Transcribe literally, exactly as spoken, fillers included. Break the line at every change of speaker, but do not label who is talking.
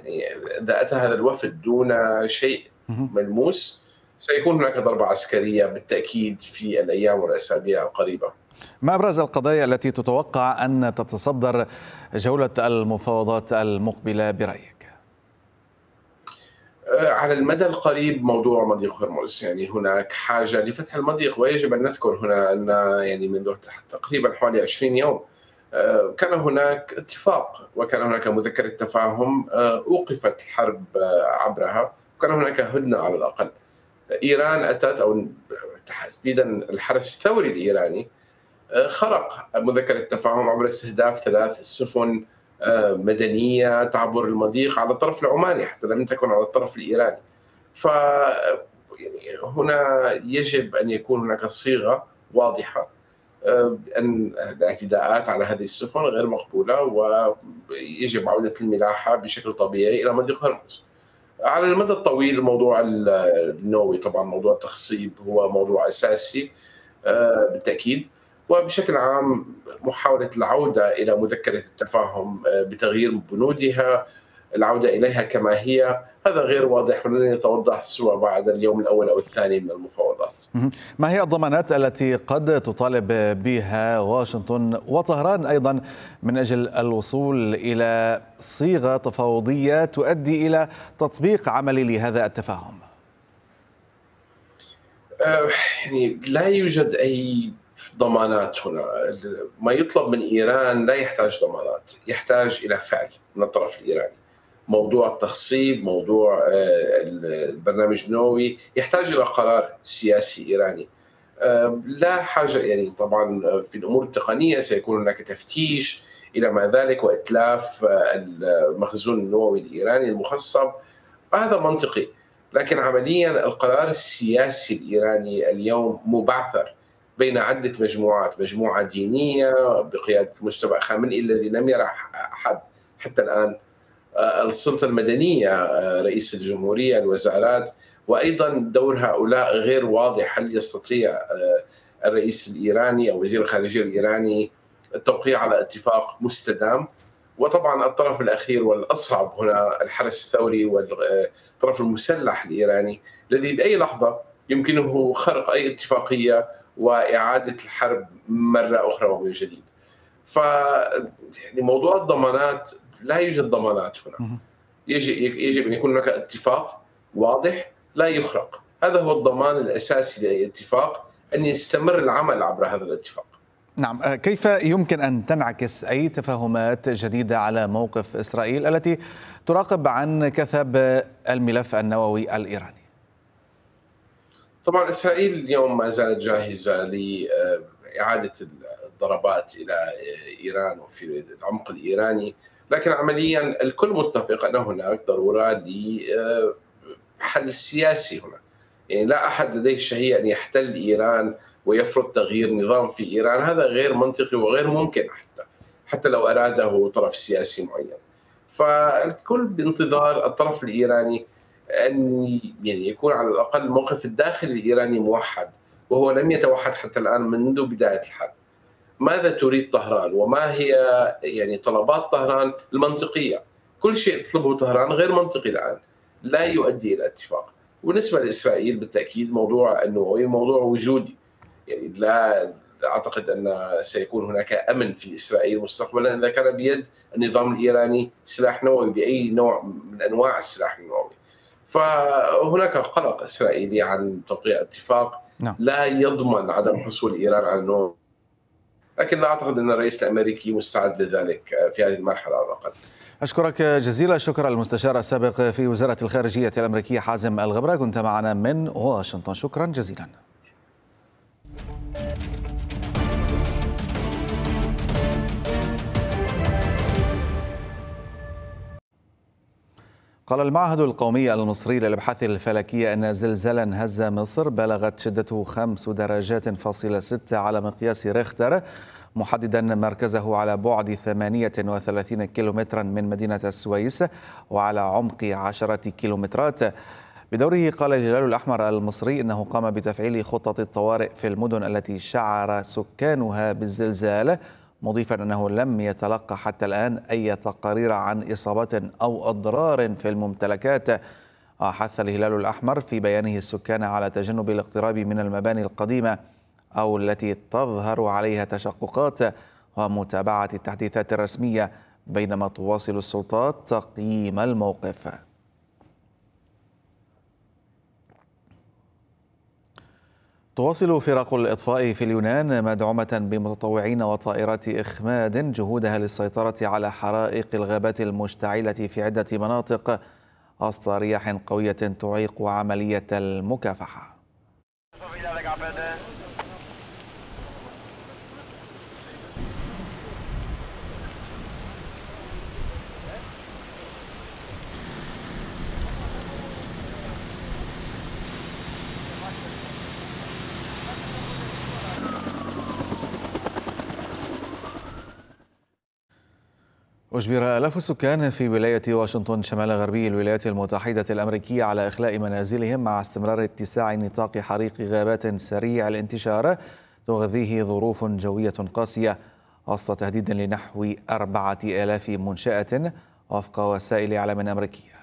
يعني إذا أتى هذا الوفد دون شيء ملموس سيكون هناك ضربة عسكرية بالتأكيد في الأيام والأسابيع القريبة.
ما أبرز القضايا التي تتوقع أن تتصدر جولة المفاوضات المقبلة برأيك؟
على المدى القريب موضوع مضيق هرمز، يعني هناك حاجة لفتح المضيق، ويجب أن نذكر هنا أن يعني منذ تقريبا حوالي عشرين يوم كان هناك اتفاق وكان هناك مذكرة تفاهم أوقفت الحرب عبرها، وكان هناك هدنة على الأقل. إيران أتت، أو تحديدا الحرس الثوري الإيراني خرق مذكرة التفاهم عبر استهداف ثلاث سفن مدنية تعبر المضيق على الطرف العماني حتى لم تكن على الطرف الإيراني. ف يعني هنا يجب أن يكون هناك صيغة واضحة أن الاعتداءات على هذه السفن غير مقبولة، ويجب عودة الملاحة بشكل طبيعي إلى مضيق هرمز. على المدى الطويل موضوع النووي، طبعا موضوع التخصيب هو موضوع أساسي بالتأكيد، وبشكل عام محاولة العودة إلى مذكرة التفاهم بتغيير بنودها، العودة إليها كما هي، هذا غير واضح ولن يتوضح سوى بعد اليوم الأول أو الثاني من المفاوضات.
ما هي الضمانات التي قد تطالب بها واشنطن وطهران أيضا من أجل الوصول إلى صيغة تفاوضية تؤدي إلى تطبيق عملي لهذا التفاهم؟
يعني لا يوجد أي ضمانات هنا. ما يطلب من إيران لا يحتاج ضمانات، يحتاج إلى فعل من الطرف الإيراني. موضوع التخصيب، موضوع البرنامج النووي يحتاج إلى قرار سياسي إيراني. لا حاجة، يعني طبعا في الأمور التقنية سيكون هناك تفتيش إلى ما ذلك وإتلاف المخزون النووي الإيراني المخصب، هذا منطقي. لكن عمليا القرار السياسي الإيراني اليوم مبعثر بين عدة مجموعات، مجموعة دينية بقيادة مجتبى خامنئي الذي لم يرى أحد حتى الآن، السلطة المدنية، رئيس الجمهورية، الوزارات، وأيضا دور هؤلاء غير واضح. هل يستطيع الرئيس الإيراني أو وزير الخارجية الإيراني التوقيع على اتفاق مستدام؟ وطبعا الطرف الأخير والأصعب هنا الحرس الثوري والطرف المسلح الإيراني الذي بأي لحظة يمكنه خرق أي اتفاقية وإعادة الحرب مرة أخرى ومن جديد. ف يعني موضوع الضمانات لا يوجد ضمانات هنا. يجب يجب أن يكون هناك اتفاق واضح لا يخرق، هذا هو الضمان الأساسي لأي اتفاق، أن يستمر العمل عبر هذا الاتفاق.
نعم، كيف يمكن أن تنعكس أي تفاهمات جديدة على موقف إسرائيل التي تراقب عن كثب الملف النووي الإيراني؟
طبعا إسرائيل اليوم ما زالت جاهزة لإعادة الضربات إلى إيران وفي العمق الإيراني، لكن عمليا الكل متفق أن هناك ضرورة لحل سياسي هنا. يعني لا أحد لديه الشهية أن يحتل إيران ويفرض تغيير نظام في إيران، هذا غير منطقي وغير ممكن حتى حتى لو أراده طرف سياسي معين. فالكل بانتظار الطرف الإيراني أن يعني يكون على الأقل الموقف الداخلي الإيراني موحد، وهو لم يتوحد حتى الآن منذ بداية الحرب. ماذا تريد طهران وما هي يعني طلبات طهران المنطقية؟ كل شيء تطلبه طهران غير منطقي الآن، لا يؤدي إلى اتفاق. بالنسبة لإسرائيل بالتأكيد موضوع النووي موضوع وجودي، يعني لا أعتقد أن سيكون هناك أمن في إسرائيل مستقبلا إذا كان بيد النظام الإيراني سلاح نووي بأي نوع من أنواع السلاح النووي. فهناك قلق إسرائيلي عن توقيع اتفاق لا يضمن عدم حصول إيران على النووي، لكن لا أعتقد أن الرئيس الأمريكي مستعد لذلك في هذه المرحلة على الأقل.
أشكرك جزيلا الشكر المستشار السابق في وزارة الخارجية الأمريكية حازم الغبرة، كنت معنا من واشنطن، شكرا جزيلا. قال المعهد القومي المصري للأبحاث الفلكية أن زلزالا هز مصر بلغت شدته خمس درجات فاصلة ستة على مقياس ريختر، محددا مركزه على بعد ثمانية وثلاثين كيلومترا من مدينة السويس وعلى عمق عشرة كيلومترات. بدوره قال الهلال الأحمر المصري إنه قام بتفعيل خطة الطوارئ في المدن التي شعر سكانها بالزلزال مضيفا أنه لم يتلقى حتى الآن أي تقارير عن إصابات أو أضرار في الممتلكات. حث الهلال الأحمر في بيانه السكان على تجنب الاقتراب من المباني القديمة أو التي تظهر عليها تشققات ومتابعة التحديثات الرسمية، بينما تواصل السلطات تقييم الموقف. تواصل فرق الإطفاء في اليونان مدعومة بمتطوعين وطائرات إخماد جهودها للسيطرة على حرائق الغابات المشتعلة في عدة مناطق وسط رياح قوية تعيق عملية المكافحة. أجبر آلاف السكان في ولاية واشنطن شمال غربي الولايات المتحدة الأمريكية على إخلاء منازلهم مع استمرار اتساع نطاق حريق غابات سريع الانتشار تغذيه ظروف جوية قاسية، وسط تهديد لنحو أربعة آلاف منشأة وفق وسائل إعلام أمريكية.